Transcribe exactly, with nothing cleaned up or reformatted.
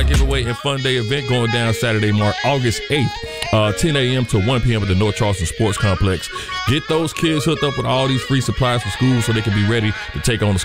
Giveaway and fun day event going down Saturday, March August eighth, uh, ten a.m. to one p.m. at the North Charleston Sports Complex. Get those kids hooked up with all these free supplies for school so they can be ready to take on the